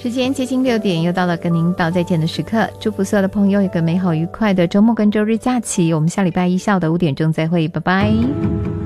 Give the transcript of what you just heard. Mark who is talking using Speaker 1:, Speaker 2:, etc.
Speaker 1: 时间接近6点，又到了跟您道再见的时刻。祝福所有的朋友有个美好愉快的周末跟周日假期。我们下礼拜一下午的5点钟再会，拜拜。